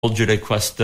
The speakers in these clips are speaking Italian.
svolgere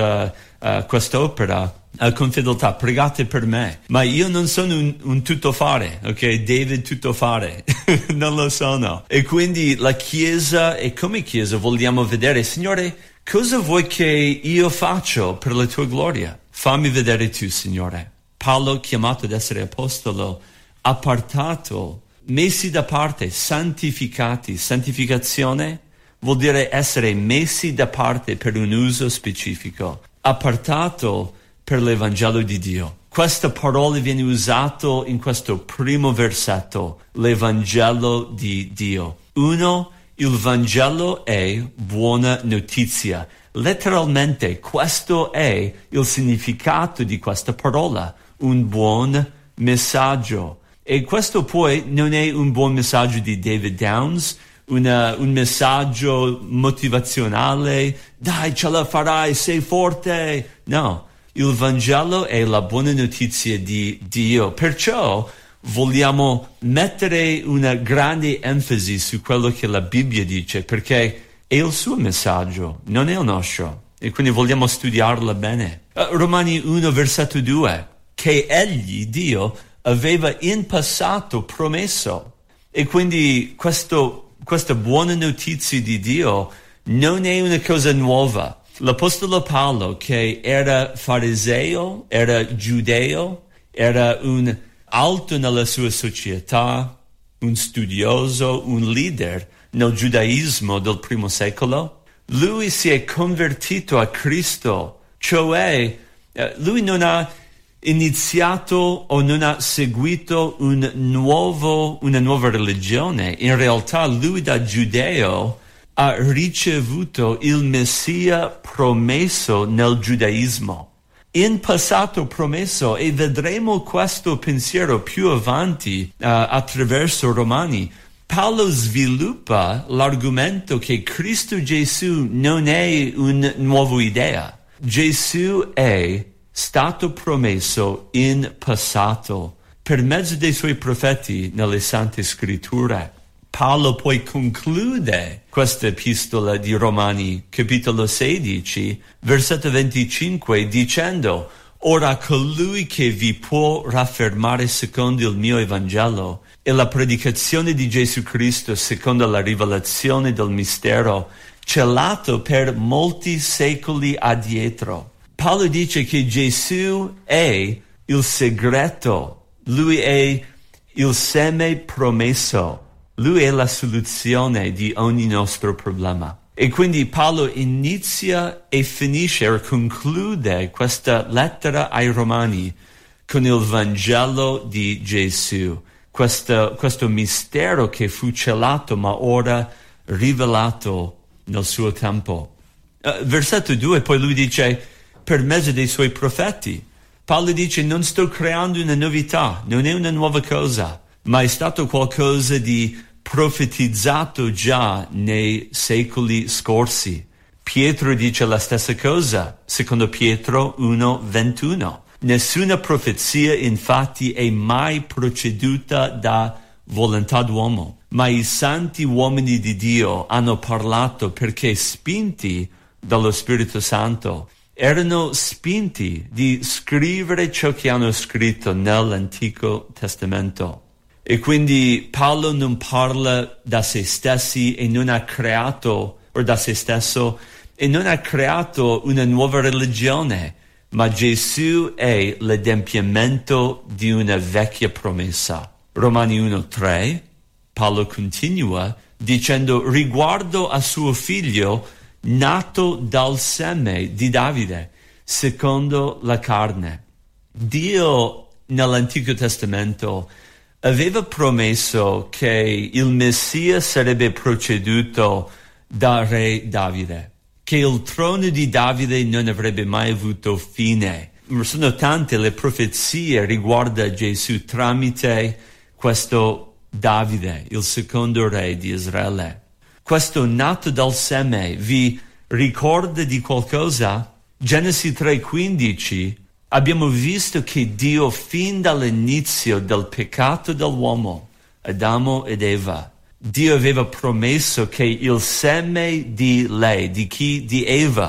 quest'opera con fedeltà, pregate per me. Ma io non sono un tuttofare, ok? David tuttofare, non lo sono. E quindi la Chiesa, e come Chiesa vogliamo vedere, Signore, cosa vuoi che io faccio per la tua gloria? Fammi vedere tu, Signore. Paolo, chiamato ad essere apostolo, appartato, messi da parte, santificati. Santificazione vuol dire essere messi da parte per un uso specifico, appartato per l'Evangelo di Dio. Questa parola viene usata in questo primo versetto, l'Evangelo di Dio. Uno, il Vangelo è buona notizia. Letteralmente questo è il significato di questa parola, un buon messaggio. E questo poi non è un buon messaggio di David Downs, un messaggio motivazionale, dai ce la farai, sei forte. No, il Vangelo è la buona notizia di Dio, perciò vogliamo mettere una grande enfasi su quello che la Bibbia dice, perché è il suo messaggio, non è il nostro, e quindi vogliamo studiarla bene. Romani 1 versetto 2, che egli, Dio, aveva in passato promesso, e quindi questa buona notizia di Dio non è una cosa nuova. L'Apostolo Paolo, che era fariseo, era giudeo, era un alto nella sua società, un studioso, un leader nel giudaismo del primo secolo, lui si è convertito a Cristo, cioè lui non ha iniziato o non ha seguito una nuova religione. In realtà lui da giudeo ha ricevuto il Messia promesso nel giudaismo. In passato promesso, e vedremo questo pensiero più avanti attraverso Romani. Paolo sviluppa l'argomento che Cristo Gesù non è una nuova idea. Gesù è stato promesso in passato per mezzo dei suoi profeti nelle Sante Scritture. Paolo poi conclude questa epistola di Romani, capitolo 16, versetto 25, dicendo: ora colui che vi può raffermare secondo il mio Evangelo e la predicazione di Gesù Cristo secondo la rivelazione del mistero celato per molti secoli addietro. Paolo dice che Gesù è il segreto, lui è il seme promesso, lui è la soluzione di ogni nostro problema. E quindi Paolo inizia e finisce o conclude questa lettera ai Romani con il Vangelo di Gesù, questo mistero che fu celato ma ora rivelato nel suo tempo. Versetto 2, poi lui dice: per mezzo dei suoi profeti. Paolo dice: non sto creando una novità, non è una nuova cosa, ma è stato qualcosa di profetizzato già nei secoli scorsi. Pietro dice la stessa cosa, secondo Pietro 1:21. Nessuna profezia infatti è mai proceduta da volontà d'uomo, ma i santi uomini di Dio hanno parlato perché spinti dallo Spirito Santo erano spinti di scrivere ciò che hanno scritto nell'Antico Testamento. E quindi Paolo non parla da se stessi e non ha creato, o da se stesso, e non ha creato una nuova religione, ma Gesù è l'adempimento di una vecchia promessa. Romani 1:3, Paolo continua dicendo: riguardo a suo figlio nato dal seme di Davide, secondo la carne. Dio nell'Antico Testamento aveva promesso che il Messia sarebbe proceduto da re Davide, che il trono di Davide non avrebbe mai avuto fine. Sono tante le profezie riguardo a Gesù tramite questo Davide, il secondo re di Israele. Questo nato dal seme vi ricorda di qualcosa? Genesi 3:15, abbiamo visto che Dio fin dall'inizio del peccato dell'uomo, Adamo ed Eva, Dio aveva promesso che il seme di lei, di Eva,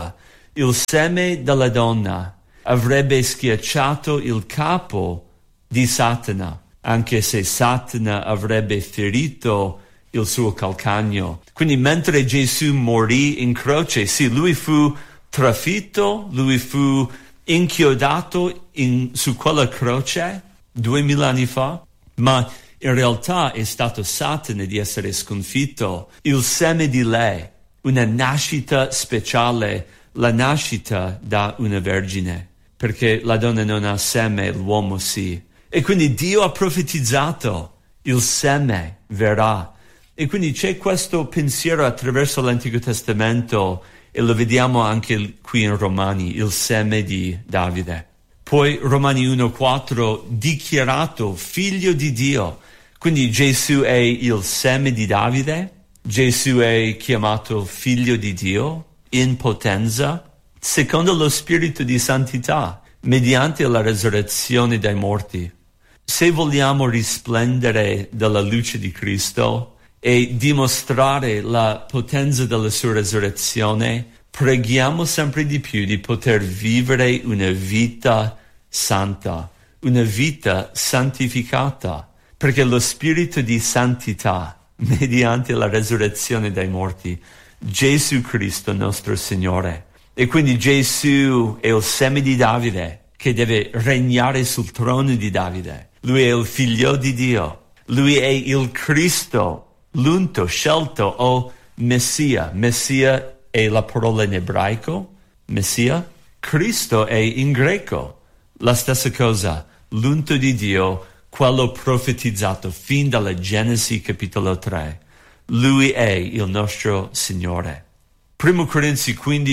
il seme della donna avrebbe schiacciato il capo di Satana, anche se Satana avrebbe ferito il suo calcagno. Quindi mentre Gesù morì in croce, sì, lui fu trafitto, lui fu inchiodato su quella croce 2000 anni fa, ma in realtà è stato Satana di essere sconfitto. Il seme di lei, una nascita speciale, la nascita da una vergine, perché la donna non ha seme, l'uomo sì. E quindi Dio ha profetizzato, il seme verrà. E quindi c'è questo pensiero attraverso l'Antico Testamento, e lo vediamo anche qui in Romani, il seme di Davide. Poi Romani 1,4, dichiarato figlio di Dio. Quindi Gesù è il seme di Davide, Gesù è chiamato figlio di Dio in potenza, secondo lo spirito di santità, mediante la resurrezione dai morti. Se vogliamo risplendere dalla luce di Cristo e dimostrare la potenza della sua resurrezione, preghiamo sempre di più di poter vivere una vita santa, una vita santificata, perché lo spirito di santità, mediante la resurrezione dai morti, Gesù Cristo nostro Signore. E quindi Gesù è il seme di Davide che deve regnare sul trono di Davide. Lui è il figlio di Dio. Lui è il Cristo, l'unto, scelto o Messia. Messia è la parola in ebraico, Messia. Cristo è in greco, la stessa cosa, l'unto di Dio, quello profetizzato fin dalla Genesi capitolo 3. Lui è il nostro Signore. 1 Corinzi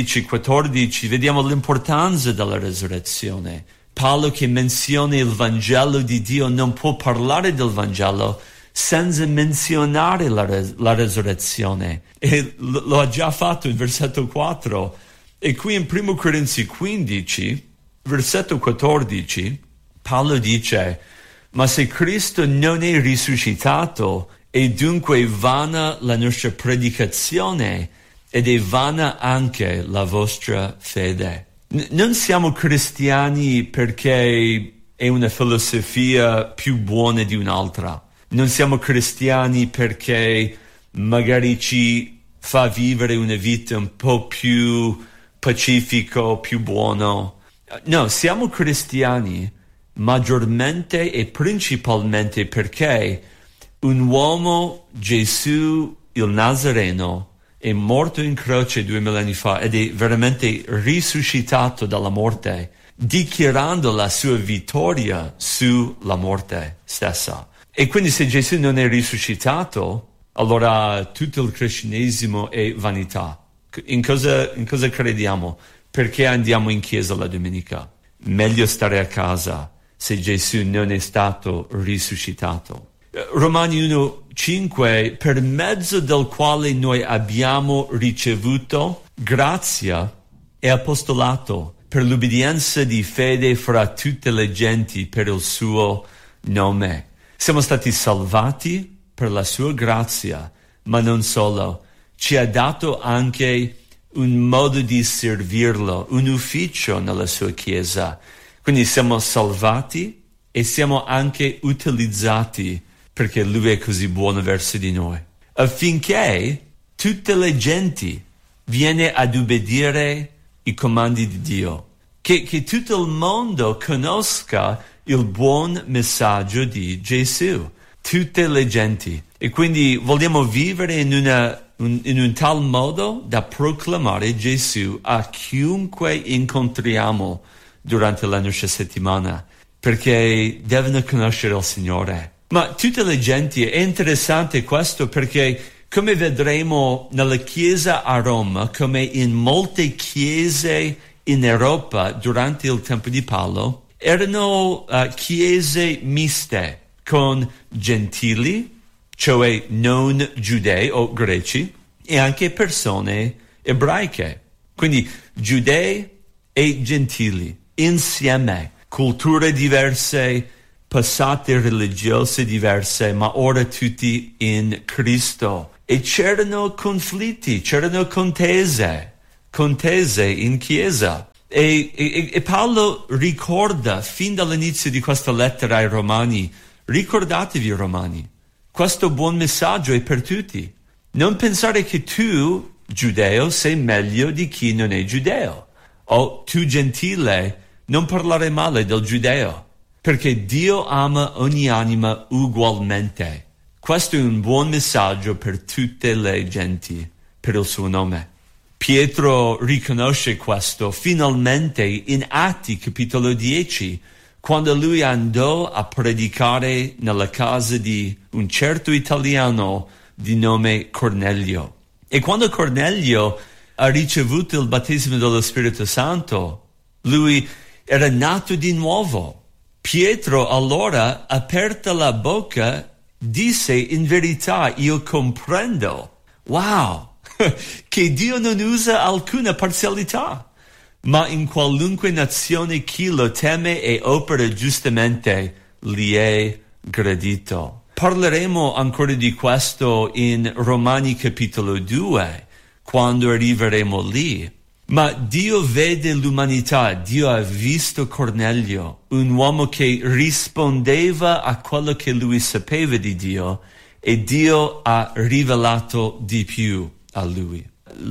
15:14 vediamo l'importanza della resurrezione. Paolo che menziona il Vangelo di Dio non può parlare del Vangelo senza menzionare la resurrezione. E lo ha già fatto in versetto 4. E qui in 1 Corinzi 15, versetto 14, Paolo dice: ma se Cristo non è risuscitato, è dunque vana la nostra predicazione ed è vana anche la vostra fede. Non siamo cristiani perché è una filosofia più buona di un'altra. Non siamo cristiani perché magari ci fa vivere una vita un po' più pacifico, più buono. No, siamo cristiani maggiormente e principalmente perché un uomo, Gesù il Nazareno, è morto in croce 2000 anni fa ed è veramente risuscitato dalla morte, dichiarando la sua vittoria sulla morte stessa. E quindi se Gesù non è risuscitato, allora tutto il cristianesimo è vanità. In cosa crediamo? Perché andiamo in chiesa la domenica? Meglio stare a casa se Gesù non è stato risuscitato. Romani 1:5, per mezzo del quale noi abbiamo ricevuto grazia e apostolato per l'ubbidienza di fede fra tutte le genti per il suo nome. Siamo stati salvati per la sua grazia, ma non solo, ci ha dato anche un modo di servirlo, un ufficio nella sua chiesa. Quindi siamo salvati e siamo anche utilizzati perché Lui è così buono verso di noi, affinché tutte le genti viene ad ubbidire i comandi di Dio, che tutto il mondo conosca il buon messaggio di Gesù, tutte le genti. E quindi vogliamo vivere in un tal modo da proclamare Gesù a chiunque incontriamo durante la nostra settimana, perché devono conoscere il Signore. Ma tutte le genti, è interessante questo perché, come vedremo nella chiesa a Roma, come in molte chiese in Europa durante il tempo di Paolo, erano chiese miste con gentili, cioè non giudei o greci, e anche persone ebraiche. Quindi giudei e gentili insieme, culture diverse, passate religiose diverse, ma ora tutti in Cristo. E c'erano conflitti, c'erano contese contese in chiesa. E Paolo ricorda fin dall'inizio di questa lettera ai Romani: ricordatevi, Romani, questo buon messaggio è per tutti. Non pensare che tu, giudeo, sei meglio di chi non è giudeo, o tu, gentile, non parlare male del giudeo, perché Dio ama ogni anima ugualmente. Questo è un buon messaggio per tutte le genti, per il suo nome. Pietro riconosce questo finalmente in Atti capitolo 10, quando lui andò a predicare nella casa di un certo italiano di nome Cornelio. E quando Cornelio ha ricevuto il battesimo dello Spirito Santo, lui era nato di nuovo. Pietro allora, aperta la bocca, disse: in verità io comprendo. Wow! Che Dio non usa alcuna parzialità, ma in qualunque nazione chi lo teme e opera giustamente gli è gradito. Parleremo ancora di questo in Romani capitolo 2, quando arriveremo lì. Ma Dio vede l'umanità, Dio ha visto Cornelio, un uomo che rispondeva a quello che lui sapeva di Dio, e Dio ha rivelato di più a lui.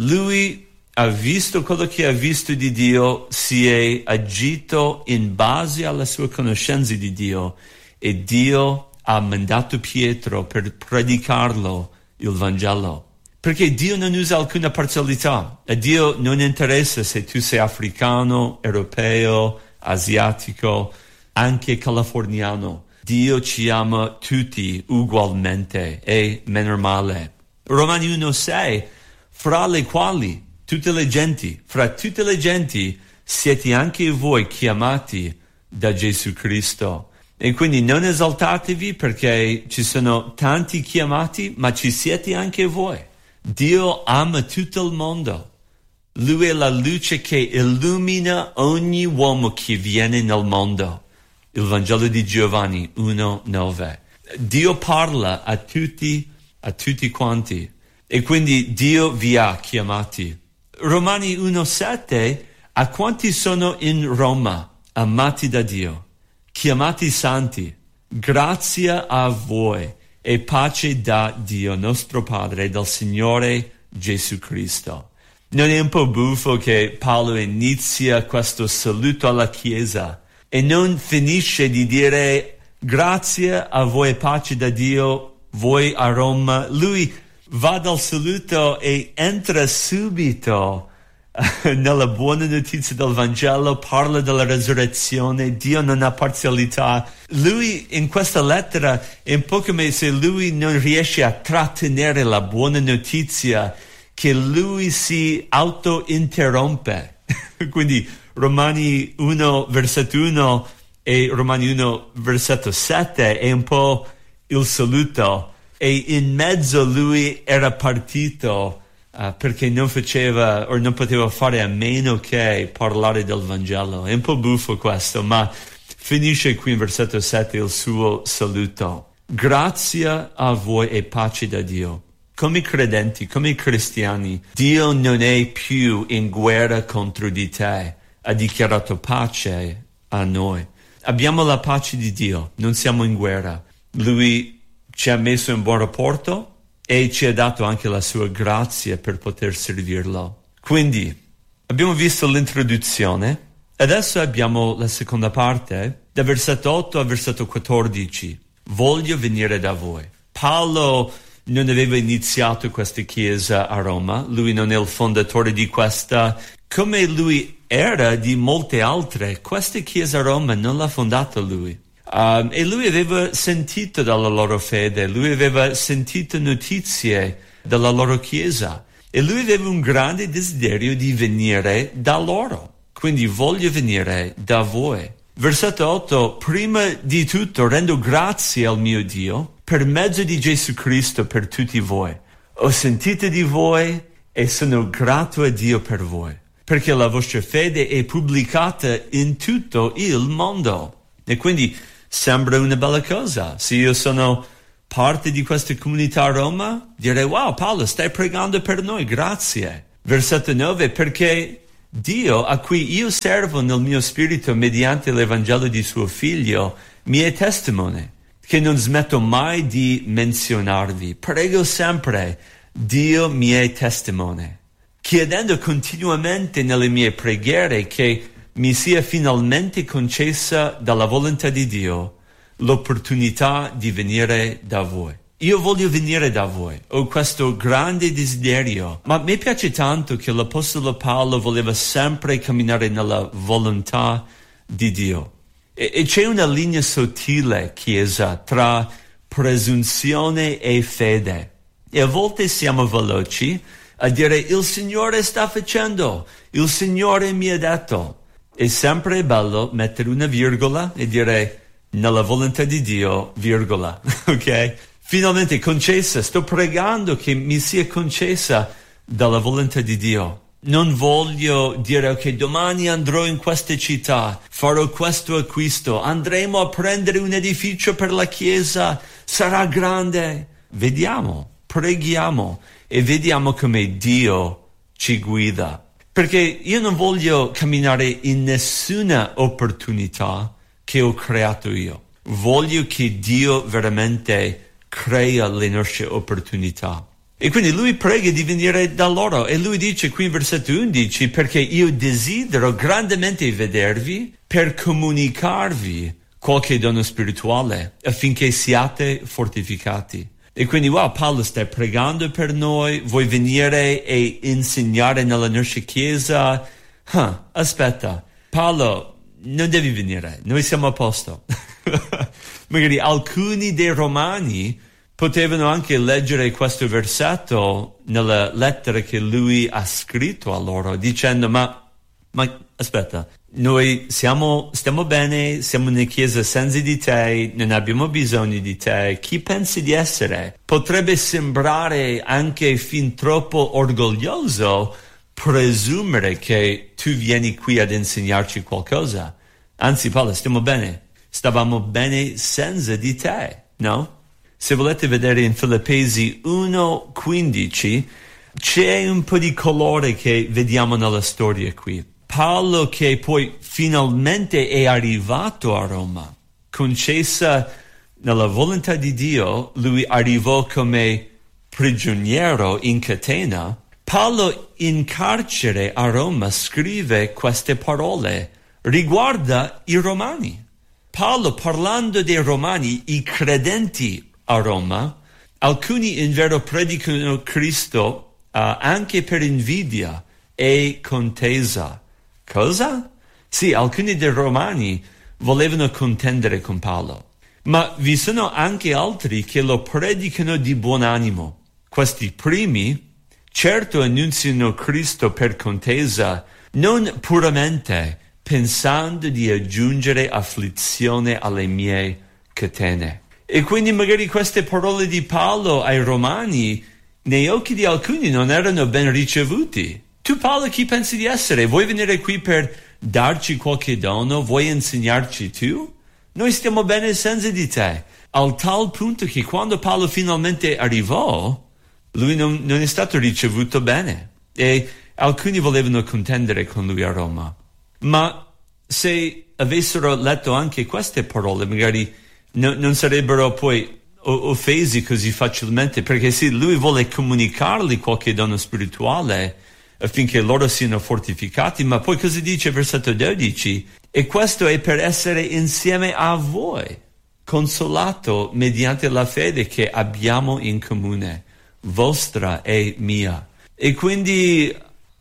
Lui ha visto quello che ha visto di Dio, si è agito in base alla sua conoscenza di Dio, e Dio ha mandato Pietro per predicarlo il Vangelo. Perché Dio non usa alcuna parzialità. A Dio non interessa se tu sei africano, europeo, asiatico, anche californiano. Dio ci ama tutti ugualmente, e meno male. Romani 1,6, fra le quali tutte le genti, fra tutte le genti siete anche voi chiamati da Gesù Cristo. E quindi non esaltatevi perché ci sono tanti chiamati, ma ci siete anche voi. Dio ama tutto il mondo. Lui è la luce che illumina ogni uomo che viene nel mondo. Il Vangelo di Giovanni 1,9. Dio parla a tutti quanti, e quindi Dio vi ha chiamati. Romani 1,7, a quanti sono in Roma, amati da Dio, chiamati santi, grazia a voi e pace da Dio nostro Padre e dal Signore Gesù Cristo. Non è un po' buffo che Paolo inizia questo saluto alla Chiesa e non finisce di dire grazie a voi e pace da Dio, voi a Roma? Lui va dal saluto e entra subito nella buona notizia del Vangelo, parla della resurrezione. Dio non ha parzialità. Lui in questa lettera è un po' come se lui non riesce a trattenere la buona notizia, che lui si autointerrompe. Quindi Romani 1 versetto 1 e Romani 1 versetto 7 è un po' il saluto, e in mezzo lui era partito perché non faceva o non poteva fare a meno che parlare del Vangelo. È un po' buffo questo, ma finisce qui in versetto 7 il suo saluto. Grazia a voi e pace da Dio. Come credenti, come cristiani, Dio non è più in guerra contro di te, ha dichiarato pace a noi. Abbiamo la pace di Dio, non siamo in guerra. Lui ci ha messo in buon rapporto e ci ha dato anche la sua grazia per poter servirlo. Quindi abbiamo visto l'introduzione, adesso abbiamo la seconda parte, da versetto 8 a versetto 14. Voglio venire da voi. Paolo non aveva iniziato questa chiesa a Roma, lui non è il fondatore di questa, come lui era di molte altre. Questa chiesa a Roma non l'ha fondata lui. E lui aveva sentito dalla loro fede, lui aveva sentito notizie della loro chiesa, e lui aveva un grande desiderio di venire da loro. Quindi voglio venire da voi. Versetto 8, prima di tutto rendo grazie al mio Dio per mezzo di Gesù Cristo per tutti voi. Ho sentito di voi e sono grato a Dio per voi, perché la vostra fede è pubblicata in tutto il mondo. E quindi sembra una bella cosa. Se io sono parte di questa comunità a Roma, direi: wow, Paolo, stai pregando per noi, grazie. Versetto 9, perché Dio, a cui io servo nel mio spirito mediante l'Evangelo di suo Figlio, mi è testimone, che non smetto mai di menzionarvi. Prego sempre, Dio mi è testimone, chiedendo continuamente nelle mie preghiere che mi sia finalmente concessa dalla volontà di Dio l'opportunità di venire da voi. Io voglio venire da voi, ho questo grande desiderio, ma mi piace tanto che l'Apostolo Paolo voleva sempre camminare nella volontà di Dio. E c'è una linea sottile, Chiesa, tra presunzione e fede. E a volte siamo veloci a dire il Signore sta facendo, il Signore mi ha detto. È sempre bello mettere una virgola e dire nella volontà di Dio, virgola, ok? Finalmente concessa, sto pregando che mi sia concessa dalla volontà di Dio. Non voglio dire ok, domani andrò in questa città, farò questo acquisto, andremo a prendere un edificio per la chiesa, sarà grande. Vediamo, preghiamo e vediamo come Dio ci guida. Perché io non voglio camminare in nessuna opportunità che ho creato io. Voglio che Dio veramente crea le nostre opportunità. E quindi lui prega di venire da loro e lui dice qui in versetto 11 perché io desidero grandemente vedervi per comunicarvi qualche dono spirituale affinché siate fortificati. E quindi Paolo sta pregando per noi, vuoi venire e insegnare nella nostra chiesa? Aspetta, Paolo, non devi venire, noi siamo a posto. Magari alcuni dei romani potevano anche leggere questo versetto nella lettera che lui ha scritto a loro, dicendo ma aspetta, noi stiamo bene, siamo in chiesa senza di te, non abbiamo bisogno di te, chi pensi di essere? Potrebbe sembrare anche fin troppo orgoglioso presumere che tu vieni qui ad insegnarci qualcosa. Anzi Paolo, stiamo bene, stavamo bene senza di te, no? Se volete vedere in Filippesi 1:15 c'è un po' di colore che vediamo nella storia qui. Paolo che poi finalmente è arrivato a Roma, concessa nella volontà di Dio, lui arrivò come prigioniero in catena. Paolo in carcere a Roma scrive queste parole, riguarda i Romani. Paolo parlando dei Romani, i credenti a Roma, alcuni in vero predicano Cristo anche per invidia e contesa. Cosa? Sì, alcuni dei Romani volevano contendere con Paolo, ma vi sono anche altri che lo predicano di buon animo. Questi primi certo annunziano Cristo per contesa, non puramente pensando di aggiungere afflizione alle mie catene. E quindi magari queste parole di Paolo ai Romani, nei occhi di alcuni non erano ben ricevuti. Tu Paolo chi pensi di essere? Vuoi venire qui per darci qualche dono? Vuoi insegnarci tu? Noi stiamo bene senza di te. Al tal punto che quando Paolo finalmente arrivò, lui non è stato ricevuto bene. E alcuni volevano contendere con lui a Roma. Ma se avessero letto anche queste parole, magari non sarebbero poi offesi così facilmente, perché sì, lui vuole comunicargli qualche dono spirituale affinché loro siano fortificati, ma poi cosa dice versetto 12? E questo è per essere insieme a voi, consolato mediante la fede che abbiamo in comune, vostra e mia. E quindi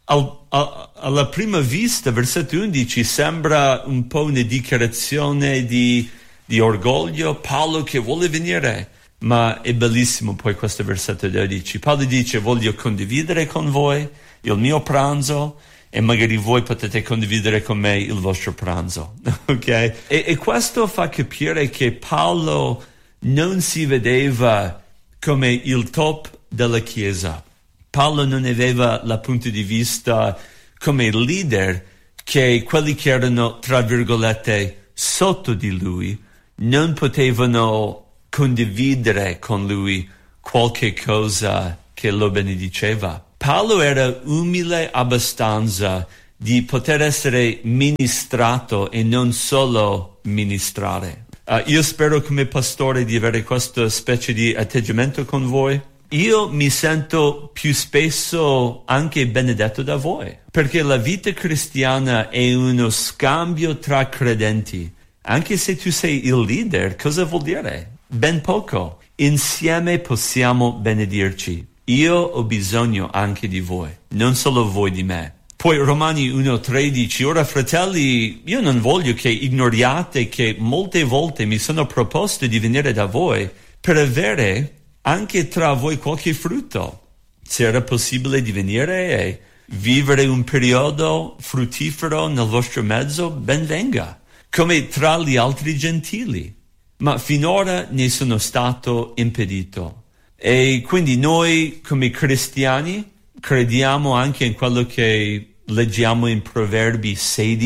alla prima vista, versetto 11, sembra un po' una dichiarazione di orgoglio, Paolo che vuole venire, ma è bellissimo poi questo versetto 12. Paolo dice, voglio condividere con voi il mio pranzo e magari voi potete condividere con me il vostro pranzo, ok? E questo fa capire che Paolo non si vedeva come il top della Chiesa. Paolo non aveva il punto di vista come leader che quelli che erano, tra virgolette, sotto di lui non potevano condividere con lui qualche cosa che lo benediceva. Paolo era umile abbastanza di poter essere ministrato e non solo ministrare. Io spero come pastore di avere questa specie di atteggiamento con voi. Io mi sento più spesso anche benedetto da voi, perché la vita cristiana è uno scambio tra credenti. Anche se tu sei il leader, cosa vuol dire? Ben poco. Insieme possiamo benedirci. Io ho bisogno anche di voi, non solo voi di me. Poi Romani 1,13, ora fratelli, io non voglio che ignoriate che molte volte mi sono proposto di venire da voi per avere anche tra voi qualche frutto. Se era possibile di venire e vivere un periodo fruttifero nel vostro mezzo, ben venga, come tra gli altri gentili. Ma finora ne sono stato impedito. E quindi noi come cristiani crediamo anche in quello che leggiamo in Proverbi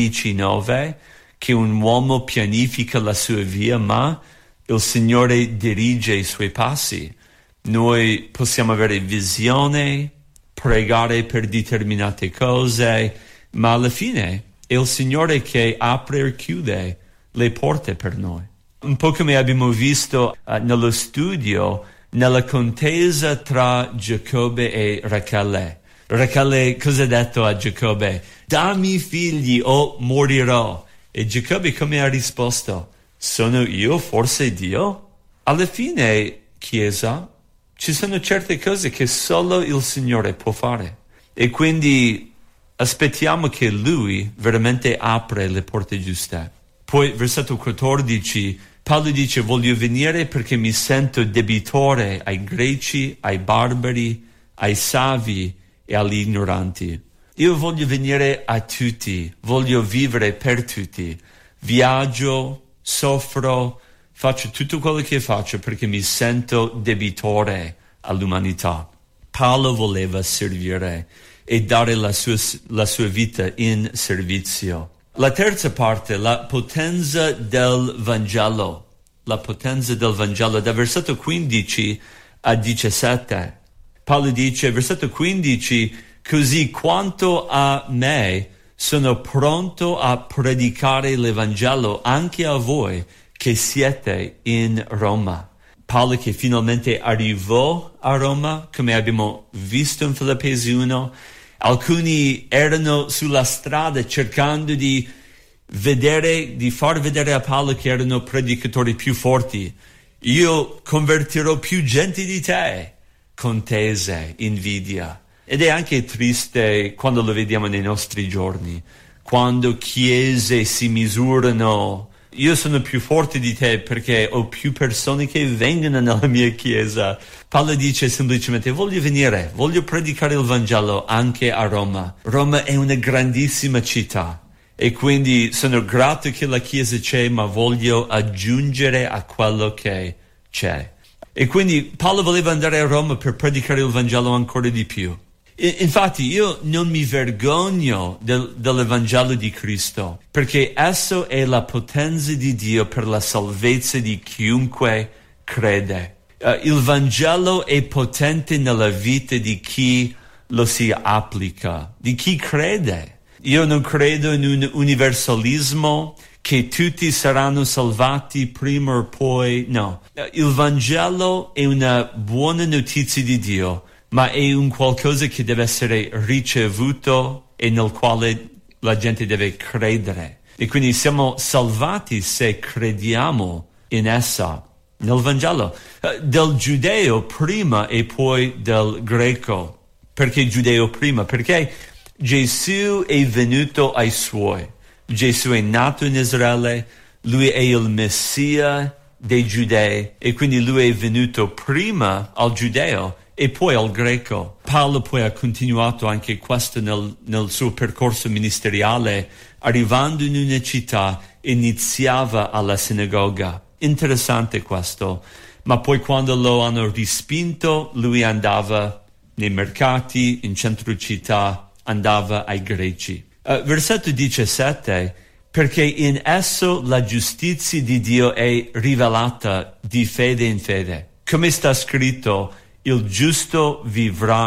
16,9, che un uomo pianifica la sua via, ma il Signore dirige i suoi passi. Noi possiamo avere visione, pregare per determinate cose, ma alla fine è il Signore che apre e chiude le porte per noi. Un po' come abbiamo visto nello studio, nella contesa tra Giacobbe e Rachele. Rachele cosa ha detto a Giacobbe? Dammi figli o morirò. E Giacobbe come ha risposto? Sono io forse Dio? Alla fine, Chiesa, ci sono certe cose che solo il Signore può fare. E quindi aspettiamo che Lui veramente apra le porte giuste. Poi, versetto 14, Paolo dice, voglio venire perché mi sento debitore ai greci, ai barbari, ai savi e agli ignoranti. Io voglio venire a tutti, voglio vivere per tutti. Viaggio, soffro, faccio tutto quello che faccio perché mi sento debitore all'umanità. Paolo voleva servire e dare la sua vita in servizio. La terza parte, la potenza del Vangelo. La potenza del Vangelo, da versetto 15 a 17. Paolo dice, versetto 15, così quanto a me sono pronto a predicare l'Evangelo anche a voi che siete in Roma. Paolo che finalmente arrivò a Roma, come abbiamo visto in Filippesi 1, alcuni erano sulla strada cercando di far vedere a Paolo che erano predicatori più forti. Io convertirò più gente di te. Contese, invidia. Ed è anche triste quando lo vediamo nei nostri giorni, quando chiese si misurano. Io sono più forte di te perché ho più persone che vengono nella mia chiesa. Paolo dice semplicemente, voglio venire, voglio predicare il Vangelo anche a Roma. Roma è una grandissima città e quindi sono grato che la chiesa c'è, ma voglio aggiungere a quello che c'è. E quindi Paolo voleva andare a Roma per predicare il Vangelo ancora di più. Infatti io non mi vergogno dell'Evangelo di Cristo, perché esso è la potenza di Dio per la salvezza di chiunque crede. Il Vangelo è potente nella vita di chi lo si applica, di chi crede. Io non credo in un universalismo che tutti saranno salvati prima o poi, no. Il Vangelo è una buona notizia di Dio, ma è un qualcosa che deve essere ricevuto e nel quale la gente deve credere. E quindi siamo salvati se crediamo in essa, nel Vangelo. Del giudeo prima e poi del greco. Perché giudeo prima? Perché Gesù è venuto ai suoi. Gesù è nato in Israele, lui è il Messia dei giudei e quindi lui è venuto prima al giudeo e poi al greco. Paolo poi ha continuato anche questo nel suo percorso ministeriale, arrivando in una città, iniziava alla sinagoga. Interessante questo. Ma poi quando lo hanno respinto, lui andava nei mercati, in centro città, andava ai greci. Versetto 17, perché in esso la giustizia di Dio è rivelata di fede in fede. Come sta scritto, il giusto vivrà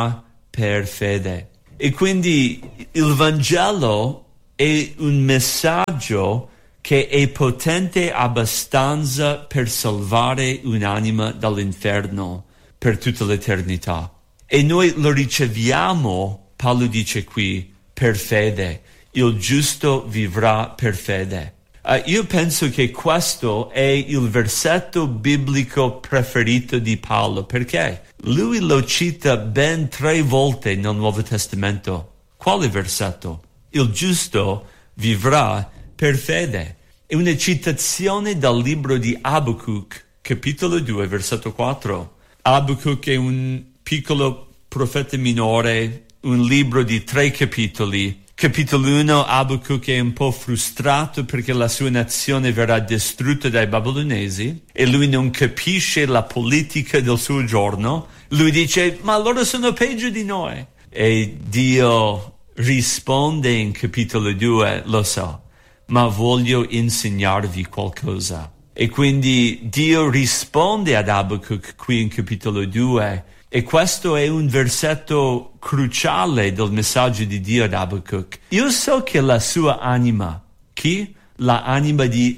per fede. E quindi il Vangelo è un messaggio che è potente abbastanza per salvare un'anima dall'inferno per tutta l'eternità. E noi lo riceviamo, Paolo dice qui, per fede. Il giusto vivrà per fede. Io penso che questo è il versetto biblico preferito di Paolo, perché lui lo cita ben 3 volte nel Nuovo Testamento. Quale versetto? Il giusto vivrà per fede. È una citazione dal libro di Abacuc, capitolo 2, versetto 4. Abacuc è un piccolo profeta minore, un libro di 3 capitoli. Capitolo 1, Abacuc è un po' frustrato perché la sua nazione verrà distrutta dai babilonesi e lui non capisce la politica del suo giorno. Lui dice, ma loro sono peggio di noi. E Dio risponde in capitolo 2, lo so, ma voglio insegnarvi qualcosa. E quindi Dio risponde ad Abacuc qui in capitolo 2. E questo è un versetto cruciale del messaggio di Dio ad Abacuc. Io so che la sua anima, chi? La anima di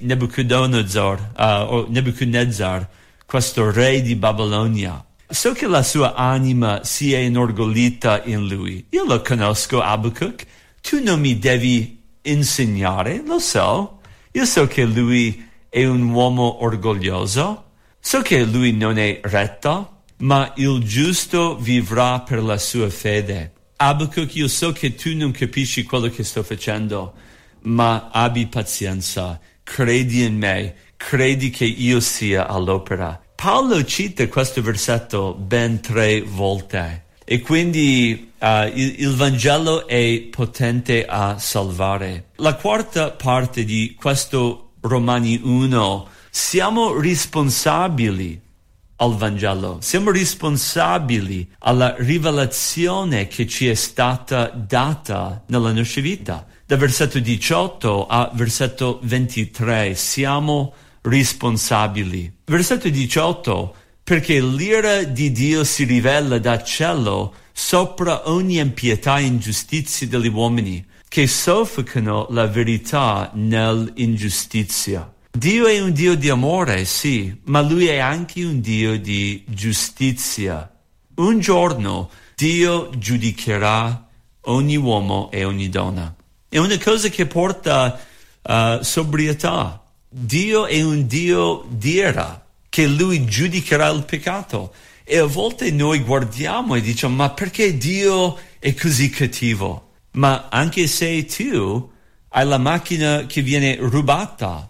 Nebuchadnezzar, questo re di Babilonia. So che la sua anima si è inorgoglita in lui. Io lo conosco, Abacuc. Tu non mi devi insegnare, lo so. Io so che lui è un uomo orgoglioso. So che lui non è retto. Ma il giusto vivrà per la sua fede. Abacuc, io so che tu non capisci quello che sto facendo, ma abbi pazienza, credi in me, credi che io sia all'opera. Paolo cita questo versetto ben 3 volte e quindi il Vangelo è potente a salvare. La quarta parte di questo Romani 1, siamo responsabili al Vangelo. Siamo responsabili alla rivelazione che ci è stata data nella nostra vita. Da versetto 18 a versetto 23 siamo responsabili. Versetto 18, perché l'ira di Dio si rivela da cielo sopra ogni impietà e ingiustizia degli uomini, che soffocano la verità nell'ingiustizia. Dio è un Dio di amore, sì, ma Lui è anche un Dio di giustizia. Un giorno Dio giudicherà ogni uomo e ogni donna. È una cosa che porta sobrietà. Dio è un Dio d'ira, che Lui giudicherà il peccato. E a volte noi guardiamo e diciamo, ma perché Dio è così cattivo? Ma anche se tu hai la macchina che viene rubata,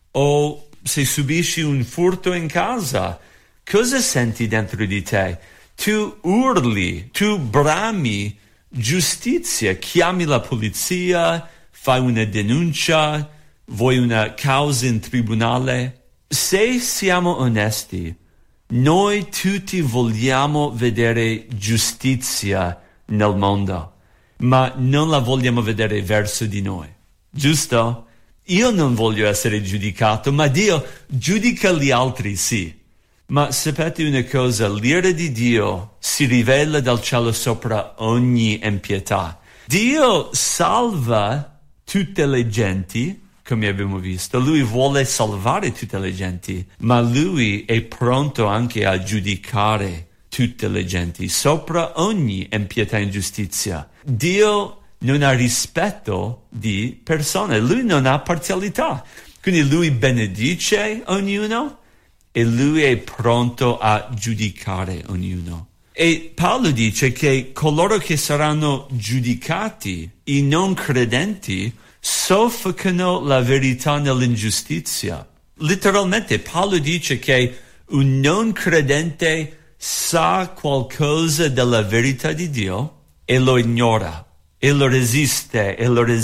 o se subisci un furto in casa, cosa senti dentro di te? Tu urli, tu brami giustizia, chiami la polizia, fai una denuncia, vuoi una causa in tribunale. Se siamo onesti, noi tutti vogliamo vedere giustizia nel mondo, ma non la vogliamo vedere verso di noi, giusto? Io non voglio essere giudicato, ma Dio giudica gli altri, sì. Ma sapete una cosa, l'ira di Dio si rivela dal cielo sopra ogni impietà. Dio salva tutte le genti, come abbiamo visto. Lui vuole salvare tutte le genti, ma Lui è pronto anche a giudicare tutte le genti sopra ogni impietà e ingiustizia. Dio non ha rispetto di persone, Lui non ha parzialità. Quindi Lui benedice ognuno e Lui è pronto a giudicare ognuno. E Paolo dice che coloro che saranno giudicati, i non credenti, soffocano la verità nell'ingiustizia. Letteralmente Paolo dice che un non credente sa qualcosa della verità di Dio e lo ignora. E lo resiste,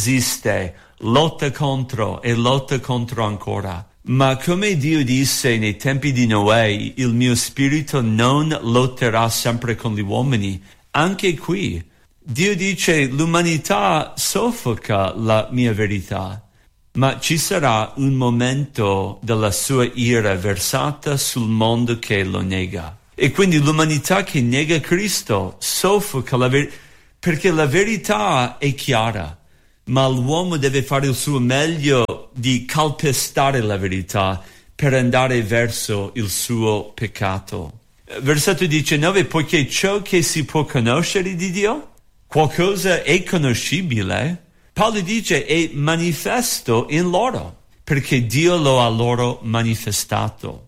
lotta contro e lotta contro ancora. Ma come Dio disse nei tempi di Noè, il mio spirito non lotterà sempre con gli uomini. Anche qui, Dio dice, l'umanità soffoca la mia verità, ma ci sarà un momento della sua ira versata sul mondo che lo nega. E quindi l'umanità che nega Cristo soffoca perché la verità è chiara, ma l'uomo deve fare il suo meglio di calpestare la verità per andare verso il suo peccato. Versetto 19, poiché ciò che si può conoscere di Dio, qualcosa è conoscibile, Paolo dice è manifesto in loro, perché Dio lo ha loro manifestato.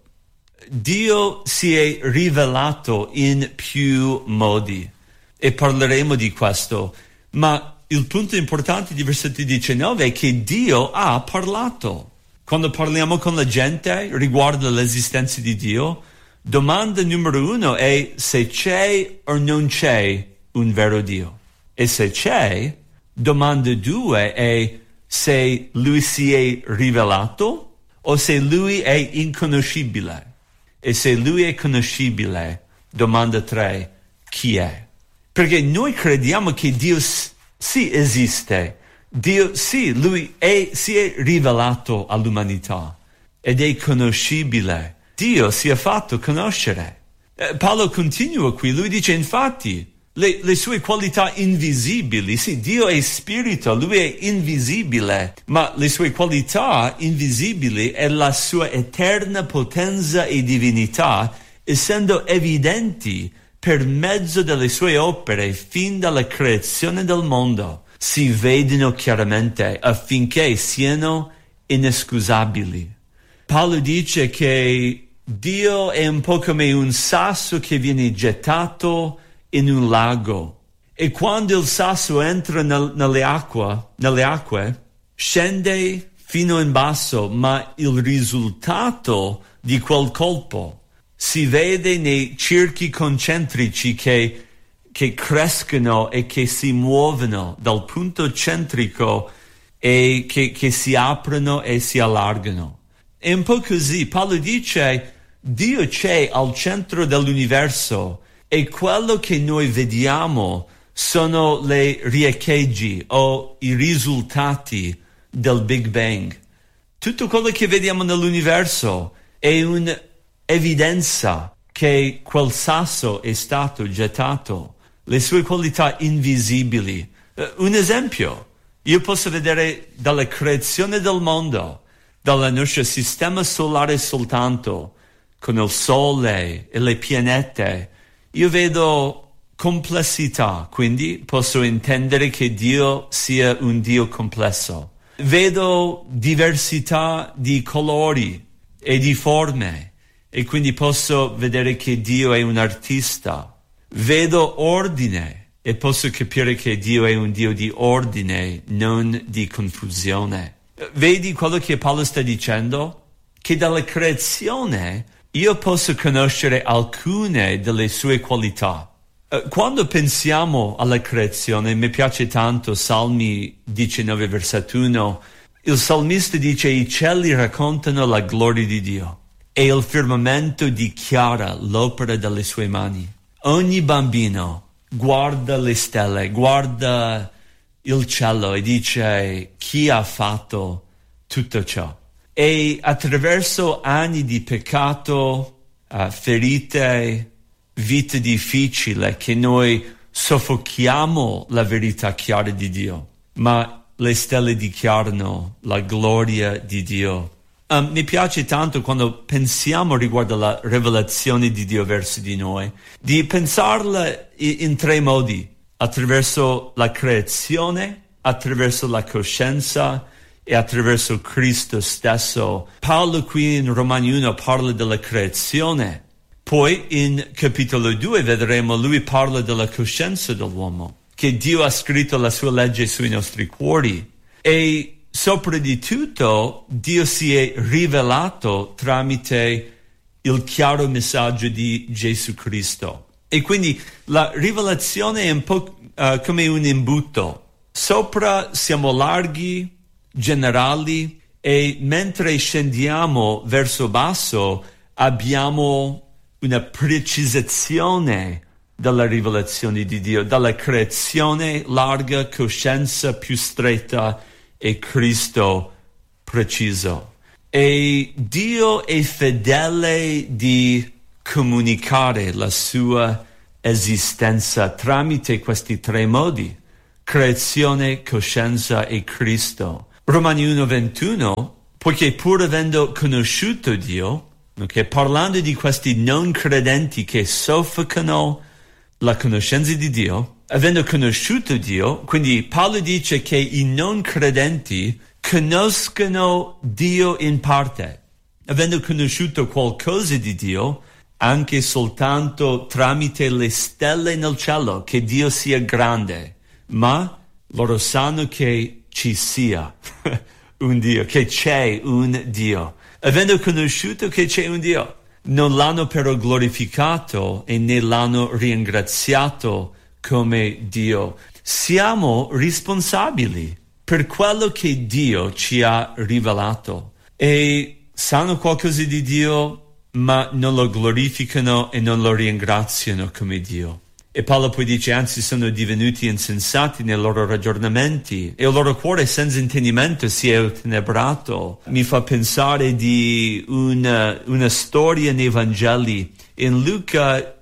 Dio si è rivelato in più modi e parleremo di questo, ma il punto importante di versetto 19 è che Dio ha parlato. Quando parliamo con la gente riguardo l'esistenza di Dio, domanda numero 1 è se c'è o non c'è un vero Dio. E se c'è, domanda 2 è se Lui si è rivelato o se Lui è inconoscibile. E se Lui è conoscibile, domanda 3, chi è? Perché noi crediamo che Dio sì esiste, Dio sì, Lui si è rivelato all'umanità ed è conoscibile. Dio si è fatto conoscere. Paolo continua qui, lui dice infatti le sue qualità invisibili, sì, Dio è spirito, Lui è invisibile, ma le sue qualità invisibili e la sua eterna potenza e divinità, essendo evidenti per mezzo delle sue opere fin dalla creazione del mondo, si vedono chiaramente affinché siano inescusabili. Paolo dice che Dio è un po' come un sasso che viene gettato in un lago, e quando il sasso entra nelle acque, scende fino in basso, ma il risultato di quel colpo si vede nei cerchi concentrici che crescono e che si muovono dal punto centrico e che si aprono e si allargano. È un po' così. Paolo dice, Dio c'è al centro dell'universo e quello che noi vediamo sono le riecheggi o i risultati del Big Bang. Tutto quello che vediamo nell'universo è un'evidenza che quel sasso è stato gettato, le sue qualità invisibili. Un esempio, io posso vedere dalla creazione del mondo, dal nostro sistema solare soltanto, con il Sole e le pianete, io vedo complessità, quindi posso intendere che Dio sia un Dio complesso. Vedo diversità di colori e di forme e quindi posso vedere che Dio è un artista. Vedo ordine e posso capire che Dio è un Dio di ordine, non di confusione. Vedi quello che Paolo sta dicendo? Che dalla creazione io posso conoscere alcune delle sue qualità. Quando pensiamo alla creazione, mi piace tanto Salmi 19, versetto 1, il salmista dice i cieli raccontano la gloria di Dio e il firmamento dichiara l'opera delle sue mani. Ogni bambino guarda le stelle, guarda il cielo e dice chi ha fatto tutto ciò. E attraverso anni di peccato, ferite, vita difficile, che noi soffochiamo la verità chiara di Dio, ma le stelle dichiarano la gloria di Dio. Mi piace tanto quando pensiamo riguardo alla rivelazione di Dio verso di noi, di pensarla in tre modi: attraverso la creazione, attraverso la coscienza e attraverso Cristo stesso. Paolo qui in Romani 1 parla della creazione, poi in capitolo 2 vedremo lui parla della coscienza dell'uomo, che Dio ha scritto la sua legge sui nostri cuori, e sopra di tutto Dio si è rivelato tramite il chiaro messaggio di Gesù Cristo. E quindi la rivelazione è un po' come un imbuto. Sopra siamo larghi, generali, e mentre scendiamo verso basso abbiamo una precisazione della rivelazione di Dio, dalla creazione larga, coscienza più stretta e Cristo preciso. E Dio è fedele di comunicare la sua esistenza tramite questi tre modi: creazione, coscienza e Cristo. Romani 1:21, poiché pur avendo conosciuto Dio, parlando di questi non credenti che soffocano la conoscenza di Dio, avendo conosciuto Dio, quindi Paolo dice che i non credenti conoscono Dio in parte, avendo conosciuto qualcosa di Dio, anche soltanto tramite le stelle nel cielo, che Dio sia grande, ma loro sanno che ci sia un Dio, che c'è un Dio. Avendo conosciuto che c'è un Dio, non l'hanno però glorificato e né l'hanno ringraziato come Dio. Siamo responsabili per quello che Dio ci ha rivelato, e sanno qualcosa di Dio, ma non lo glorificano e non lo ringraziano come Dio. E Paolo poi dice, anzi sono divenuti insensati nei loro ragionamenti e il loro cuore senza intendimento si è ottenebrato. Mi fa pensare di una storia nei Vangeli. In Luca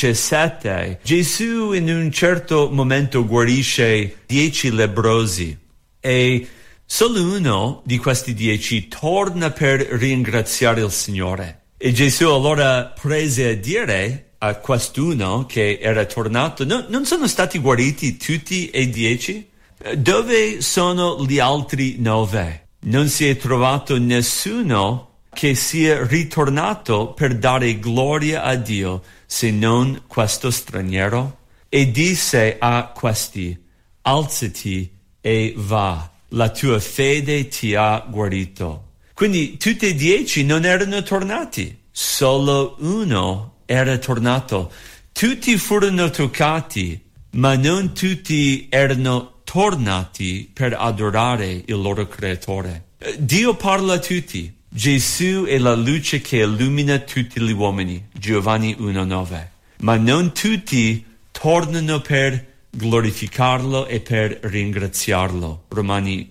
17, Gesù in un certo momento guarisce 10 lebbrosi e solo uno di questi 10 torna per ringraziare il Signore. E Gesù allora prese a dire a quest'uno che era tornato, non sono stati guariti tutti e 10? Dove sono gli altri 9? Non si è trovato nessuno che sia ritornato per dare gloria a Dio, se non questo straniero? E disse a questi, alzati e va, la tua fede ti ha guarito. Quindi tutti e 10 non erano tornati, solo uno era tornato. Tutti furono toccati, ma non tutti erano tornati per adorare il loro creatore. Dio parla a tutti. Gesù è la luce che illumina tutti gli uomini, Giovanni 1:9. Ma non tutti tornano per glorificarlo e per ringraziarlo, Romani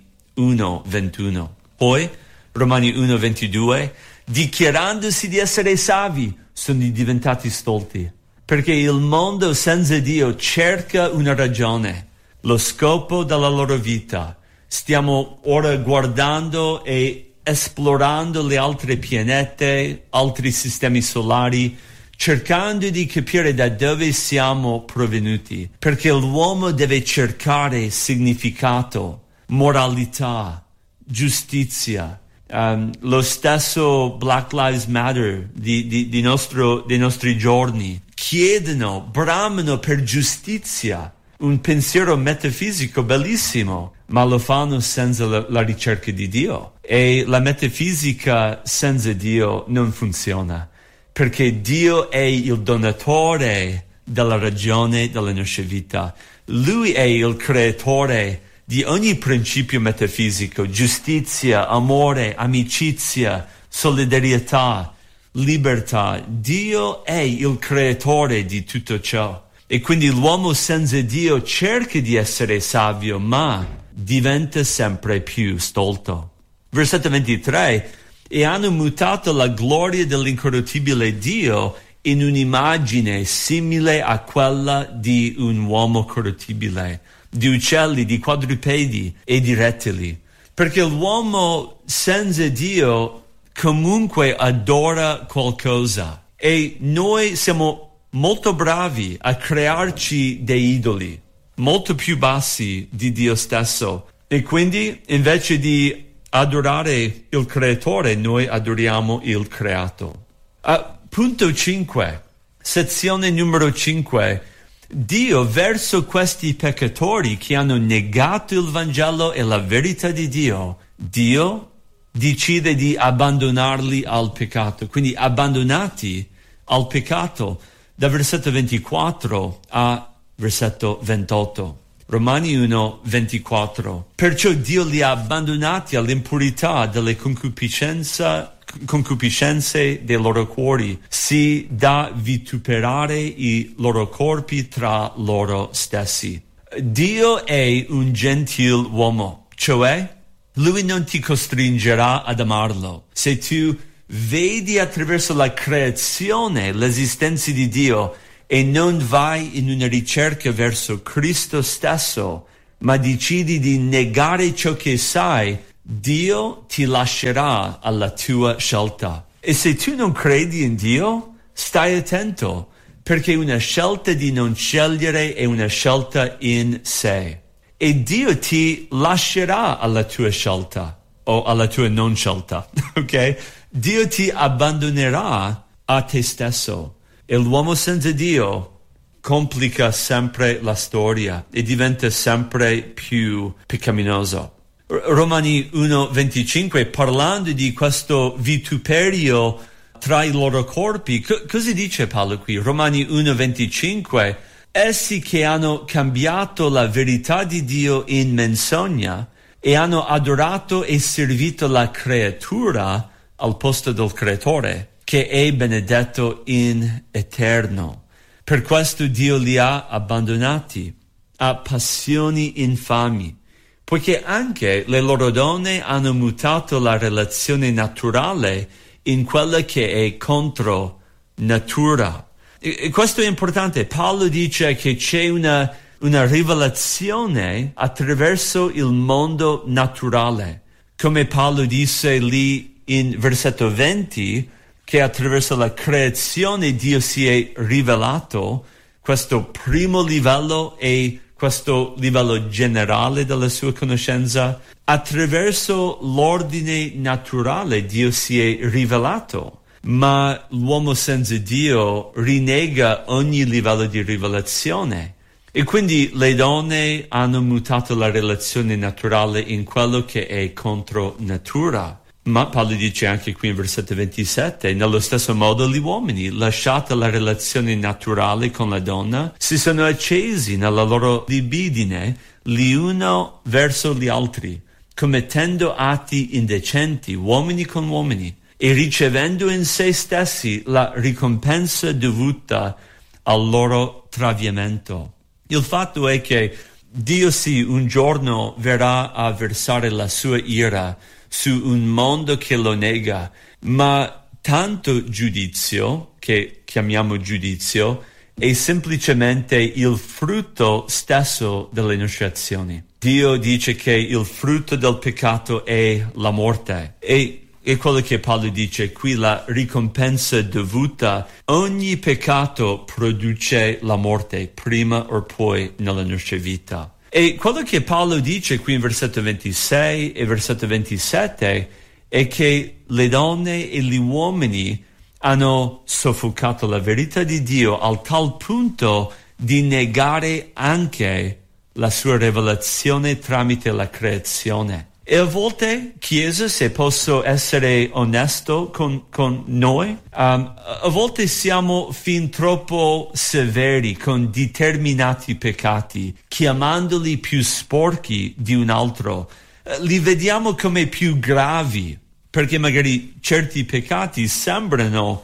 1:21. Poi, Romani 1:22, dichiarandosi di essere savi, sono diventati stolti, perché il mondo senza Dio cerca una ragione, lo scopo della loro vita. Stiamo ora guardando e esplorando le altre pianete, altri sistemi solari, cercando di capire da dove siamo provenuti, perché l'uomo deve cercare significato, moralità, giustizia. Lo stesso Black Lives Matter dei nostri giorni chiedono, bramano per giustizia, un pensiero metafisico bellissimo, ma lo fanno senza la ricerca di Dio. E la metafisica senza Dio non funziona, perché Dio è il donatore della ragione della nostra vita. Lui è il creatore di ogni principio metafisico: giustizia, amore, amicizia, solidarietà, libertà. Dio è il creatore di tutto ciò. E quindi l'uomo senza Dio cerca di essere savio, ma diventa sempre più stolto. Versetto 23, e hanno mutato la gloria dell'incorruttibile Dio in un'immagine simile a quella di un uomo corruttibile, di uccelli, di quadrupedi e di rettili. Perché l'uomo senza Dio comunque adora qualcosa, e noi siamo molto bravi a crearci dei idoli, molto più bassi di Dio stesso. E quindi, invece di adorare il creatore, noi adoriamo il creato. Punto 5, sezione numero 5. Dio, verso questi peccatori che hanno negato il Vangelo e la verità di Dio, Dio decide di abbandonarli al peccato. Quindi abbandonati al peccato, da versetto 24 a versetto 28. Romani 1:24. Perciò Dio li ha abbandonati all'impurità delle concupiscenze dei loro cuori, si da vituperare i loro corpi tra loro stessi. Dio è un gentiluomo, cioè Lui non ti costringerà ad amarlo. Se tu vedi attraverso la creazione l'esistenza di Dio e non vai in una ricerca verso Cristo stesso, ma decidi di negare ciò che sai, Dio ti lascerà alla tua scelta. E se tu non credi in Dio, stai attento, perché una scelta di non scegliere è una scelta in sé. E Dio ti lascerà alla tua scelta, o alla tua non scelta, ok? Dio ti abbandonerà a te stesso. E l'uomo senza Dio complica sempre la storia e diventa sempre più peccaminoso. Romani 1,25, parlando di questo vituperio tra i loro corpi, cosa dice Paolo qui? Romani 1,25, essi che hanno cambiato la verità di Dio in menzogna e hanno adorato e servito la creatura al posto del creatore, che è benedetto in eterno. Per questo Dio li ha abbandonati a passioni infami, poiché anche le loro donne hanno mutato la relazione naturale in quella che è contro natura. E questo è importante. Paolo dice che c'è una rivelazione attraverso il mondo naturale. Come Paolo disse lì in versetto 20, che attraverso la creazione Dio si è rivelato, questo primo livello e questo livello generale della sua conoscenza, attraverso l'ordine naturale Dio si è rivelato, ma l'uomo senza Dio rinnega ogni livello di rivelazione. E quindi le donne hanno mutato la relazione naturale in quello che è contro natura. Ma Paolo dice anche qui in versetto 27, nello stesso modo gli uomini, lasciata la relazione naturale con la donna, si sono accesi nella loro libidine gli uno verso gli altri, commettendo atti indecenti, uomini con uomini, e ricevendo in se stessi la ricompensa dovuta al loro traviamento. Il fatto è che Dio sì, un giorno verrà a versare la sua ira su un mondo che lo nega, ma tanto giudizio, che chiamiamo giudizio, è semplicemente il frutto stesso delle nostre azioni. Dio dice che il frutto del peccato è la morte, e quello che Paolo dice qui, la ricompensa dovuta. Ogni peccato produce la morte, prima o poi nella nostra vita. E quello che Paolo dice qui in versetto 26 e versetto 27 è che le donne e gli uomini hanno soffocato la verità di Dio al tal punto di negare anche la sua rivelazione tramite la creazione. E a volte, Chiesa, se posso essere onesto con noi, a volte siamo fin troppo severi con determinati peccati, chiamandoli più sporchi di un altro. Li vediamo come più gravi, perché magari certi peccati sembrano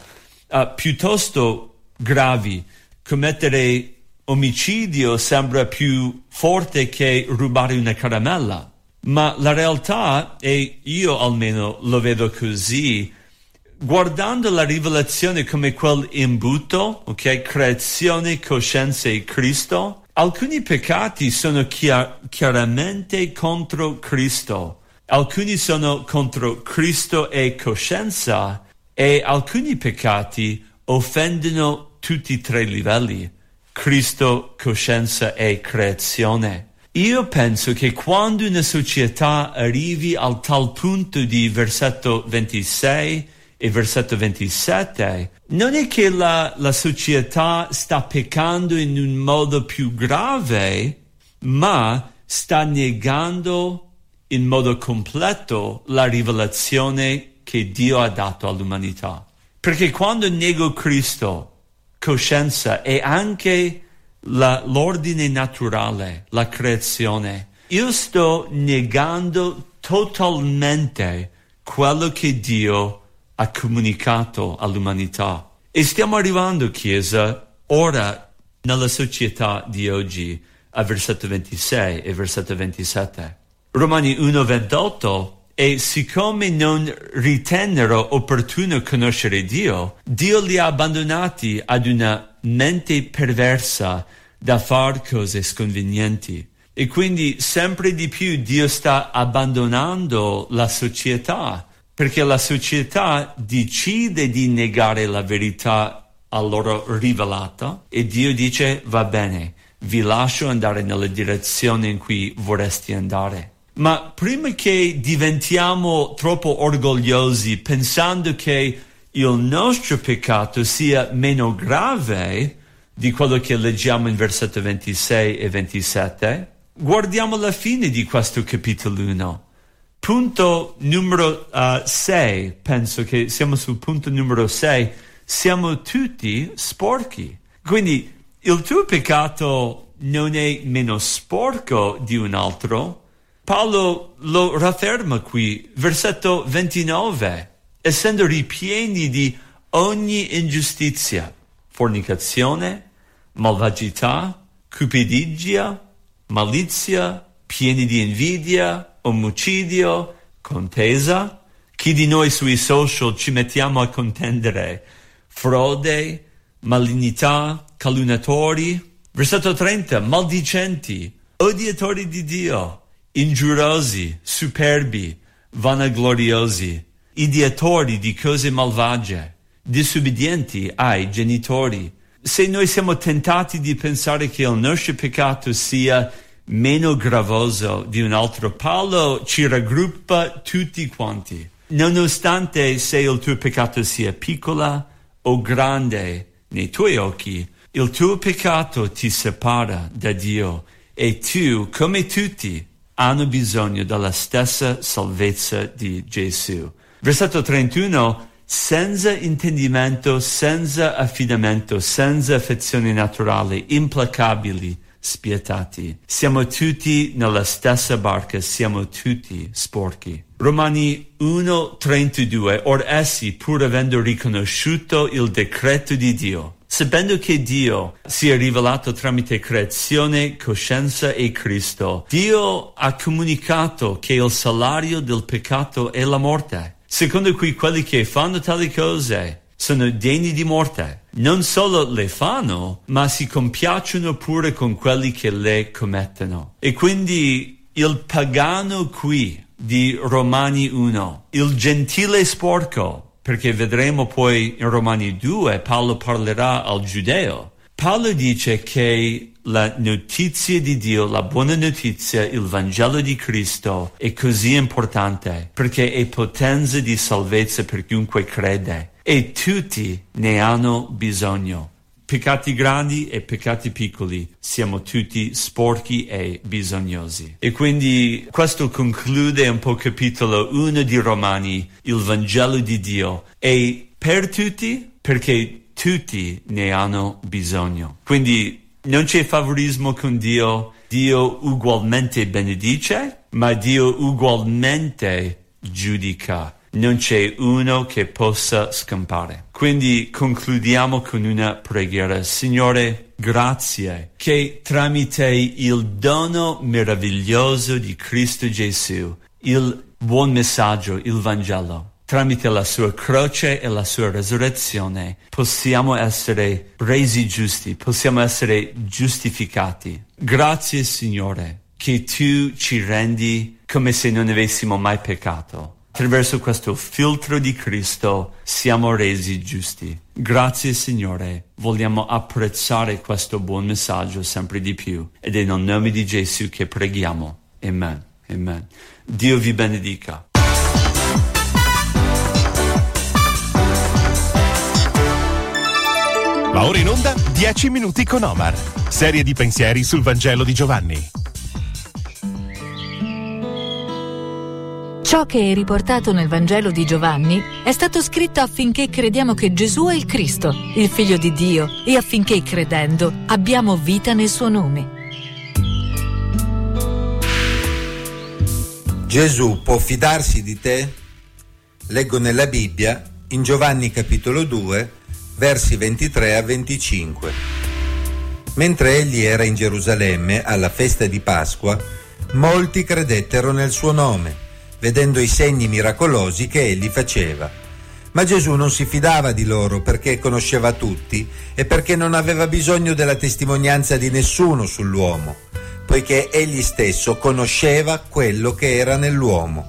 piuttosto gravi. Commettere omicidio sembra più forte che rubare una caramella. Ma la realtà, e io almeno lo vedo così, guardando la rivelazione come quel imbuto, ok, creazione, coscienza e Cristo, alcuni peccati sono chiaramente contro Cristo, alcuni sono contro Cristo e coscienza, e alcuni peccati offendono tutti e tre i livelli, Cristo, coscienza e creazione. Io penso che quando una società arrivi al tal punto di versetto 26 e versetto 27, non è che la società sta peccando in un modo più grave, ma sta negando in modo completo la rivelazione che Dio ha dato all'umanità. Perché quando nego Cristo, coscienza e anche l'ordine naturale, la creazione, io sto negando totalmente quello che Dio ha comunicato all'umanità. E stiamo arrivando, Chiesa, ora nella società di oggi, a versetto 26 e versetto 27. Romani 1,28 e siccome non ritennero opportuno conoscere Dio, Dio li ha abbandonati ad una mente perversa da far cose sconvenienti. E quindi sempre di più Dio sta abbandonando la società, perché la società decide di negare la verità a loro rivelata e Dio dice: va bene, vi lascio andare nella direzione in cui vorresti andare. Ma prima che diventiamo troppo orgogliosi pensando che il nostro peccato sia meno grave di quello che leggiamo in versetto 26 e 27, guardiamo la fine di questo capitolo 1. Punto numero 6, penso che siamo sul punto numero 6, siamo tutti sporchi. Quindi il tuo peccato non è meno sporco di un altro. Paolo lo rafferma qui, versetto 29, essendo ripieni di ogni ingiustizia, fornicazione, malvagità, cupidigia, malizia, pieni di invidia, omicidio, contesa. Chi di noi sui social ci mettiamo a contendere? Frode, malignità, calunniatori. Versetto 30, maldicenti, odiatori di Dio, ingiuriosi, superbi, vanagloriosi, ideatori di cose malvagie, disubbidienti ai genitori. Se noi siamo tentati di pensare che il nostro peccato sia meno gravoso di un altro, Paolo ci raggruppa tutti quanti. Nonostante se il tuo peccato sia piccola o grande nei tuoi occhi, il tuo peccato ti separa da Dio e tu, come tutti, hanno bisogno della stessa salvezza di Gesù. Versetto 31, senza intendimento, senza affidamento, senza affezione naturale, implacabili, spietati. Siamo tutti nella stessa barca, siamo tutti sporchi. Romani 1:32, or essi, pur avendo riconosciuto il decreto di Dio, sapendo che Dio si è rivelato tramite creazione, coscienza e Cristo, Dio ha comunicato che il salario del peccato è la morte, secondo cui quelli che fanno tali cose sono degni di morte. Non solo le fanno, ma si compiacciono pure con quelli che le commettono. E quindi il pagano qui di Romani 1, il gentile sporco, perché vedremo poi in Romani 2 Paolo parlerà al giudeo. Paolo dice che la notizia di Dio, la buona notizia, il Vangelo di Cristo è così importante perché è potenza di salvezza per chiunque crede e tutti ne hanno bisogno. Peccati grandi e peccati piccoli, siamo tutti sporchi e bisognosi. E quindi questo conclude un po' capitolo 1 di Romani, il Vangelo di Dio. E per tutti, perché tutti ne hanno bisogno. Quindi non c'è favorismo con Dio, Dio ugualmente benedice, ma Dio ugualmente giudica. Non c'è uno che possa scampare. Quindi concludiamo con una preghiera. Signore, grazie che tramite il dono meraviglioso di Cristo Gesù, il buon messaggio, il Vangelo, tramite la sua croce e la sua resurrezione, possiamo essere resi giusti, possiamo essere giustificati. Grazie, Signore, che tu ci rendi come se non avessimo mai peccato. Attraverso questo filtro di Cristo siamo resi giusti. Grazie, Signore. Vogliamo apprezzare questo buon messaggio sempre di più. Ed è nel nome di Gesù che preghiamo. Amen. Amen. Dio vi benedica. Va ora in onda 10 minuti con Omar. Serie di pensieri sul Vangelo di Giovanni. Ciò che è riportato nel Vangelo di Giovanni è stato scritto affinché crediamo che Gesù è il Cristo, il Figlio di Dio, e affinché, credendo, abbiamo vita nel suo nome. Gesù può fidarsi di te? Leggo nella Bibbia, in Giovanni capitolo 2, versi 23 a 25. Mentre egli era in Gerusalemme alla festa di Pasqua, molti credettero nel suo nome, vedendo i segni miracolosi che egli faceva. Ma Gesù non si fidava di loro perché conosceva tutti e perché non aveva bisogno della testimonianza di nessuno sull'uomo, poiché egli stesso conosceva quello che era nell'uomo.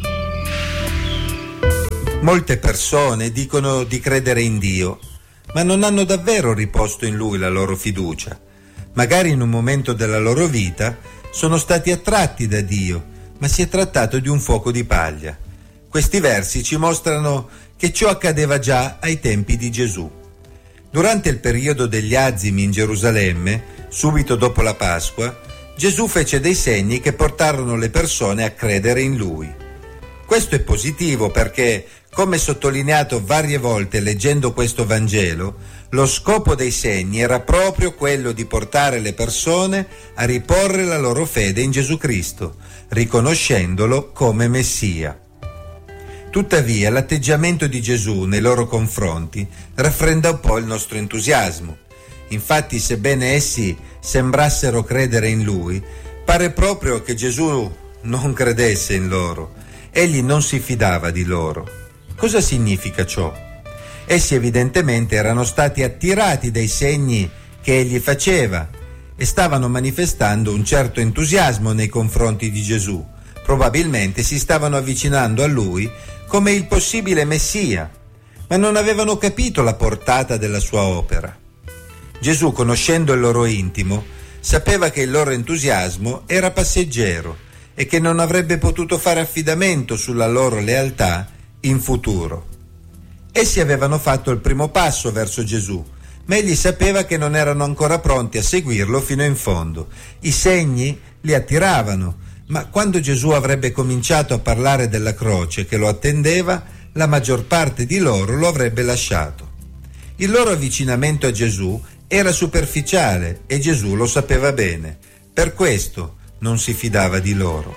Molte persone dicono di credere in Dio, ma non hanno davvero riposto in Lui la loro fiducia. Magari in un momento della loro vita sono stati attratti da Dio, ma si è trattato di un fuoco di paglia. Questi versi ci mostrano che ciò accadeva già ai tempi di Gesù. Durante il periodo degli azimi in Gerusalemme, subito dopo la Pasqua, Gesù fece dei segni che portarono le persone a credere in Lui. Questo è positivo perché, come sottolineato varie volte leggendo questo Vangelo, lo scopo dei segni era proprio quello di portare le persone a riporre la loro fede in Gesù Cristo, riconoscendolo come Messia. Tuttavia, l'atteggiamento di Gesù nei loro confronti raffredda un po' il nostro entusiasmo. Infatti, sebbene essi sembrassero credere in Lui, pare proprio che Gesù non credesse in loro. Egli non si fidava di loro. Cosa significa ciò? Essi evidentemente erano stati attirati dai segni che egli faceva e stavano manifestando un certo entusiasmo nei confronti di Gesù. Probabilmente si stavano avvicinando a lui come il possibile Messia, ma non avevano capito la portata della sua opera. Gesù, conoscendo il loro intimo, sapeva che il loro entusiasmo era passeggero e che non avrebbe potuto fare affidamento sulla loro lealtà in futuro. Essi avevano fatto il primo passo verso Gesù, ma egli sapeva che non erano ancora pronti a seguirlo fino in fondo. I segni li attiravano, ma quando Gesù avrebbe cominciato a parlare della croce che lo attendeva, la maggior parte di loro lo avrebbe lasciato. Il loro avvicinamento a Gesù era superficiale e Gesù lo sapeva bene. Per questo non si fidava di loro.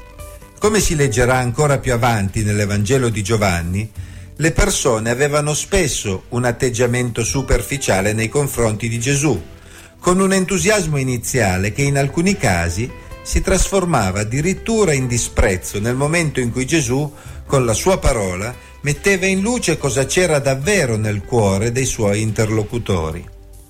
Come si leggerà ancora più avanti nell'Evangelo di Giovanni, le persone avevano spesso un atteggiamento superficiale nei confronti di Gesù, con un entusiasmo iniziale che in alcuni casi si trasformava addirittura in disprezzo nel momento in cui Gesù, con la sua parola, metteva in luce cosa c'era davvero nel cuore dei suoi interlocutori.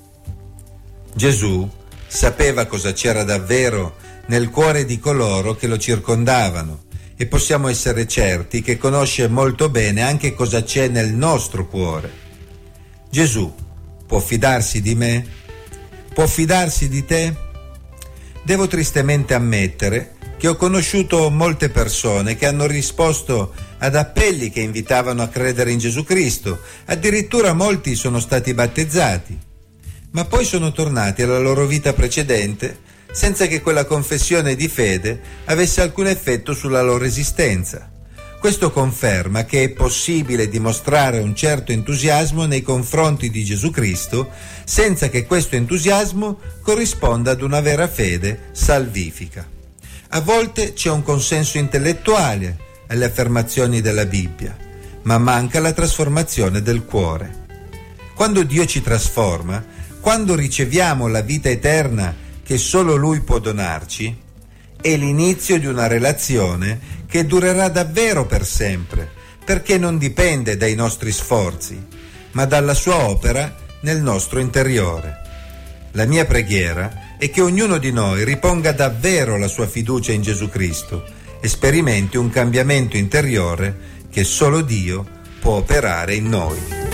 Gesù sapeva cosa c'era davvero nel cuore di coloro che lo circondavano e possiamo essere certi che conosce molto bene anche cosa c'è nel nostro cuore. Gesù può fidarsi di me? Può fidarsi di te? Devo tristemente ammettere che ho conosciuto molte persone che hanno risposto ad appelli che invitavano a credere in Gesù Cristo, addirittura molti sono stati battezzati, ma poi sono tornati alla loro vita precedente senza che quella confessione di fede avesse alcun effetto sulla loro esistenza. Questo conferma che è possibile dimostrare un certo entusiasmo nei confronti di Gesù Cristo senza che questo entusiasmo corrisponda ad una vera fede salvifica. A volte c'è un consenso intellettuale alle affermazioni della Bibbia, ma manca la trasformazione del cuore. Quando Dio ci trasforma, quando riceviamo la vita eterna che solo Lui può donarci, è l'inizio di una relazione che durerà davvero per sempre, perché non dipende dai nostri sforzi, ma dalla sua opera nel nostro interiore. La mia preghiera è che ognuno di noi riponga davvero la sua fiducia in Gesù Cristo e sperimenti un cambiamento interiore che solo Dio può operare in noi.